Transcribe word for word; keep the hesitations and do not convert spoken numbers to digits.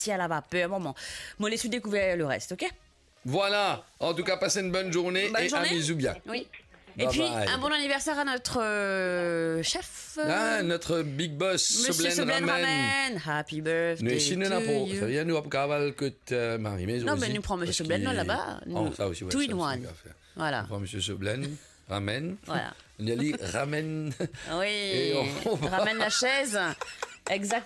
à la vapeur. Bon, moi, les suis découvert le reste, ok? Voilà. En tout cas, passez une bonne journée Bonne et journée. amusez-vous bien. Oui. Et Bye puis, bye. un bon anniversaire à notre euh, chef. euh, Ah, notre big boss, Monsieur Soblen Soblen Ramen. Ramen. Happy birthday Nous, si nous to n'avons pas, you. ça vient nous caval que euh, Marie Maison Non, aussi, mais nous prenons Monsieur parce Soblen, qu'il- là, là-bas. Oh, Nous- ça aussi, ouais, two ça in aussi, one. on va faire. Voilà. On prend Monsieur Soblen, Ramen. Voilà. On y a dit Ramen. Oui. Et on va- Ramène la chaise. Exact.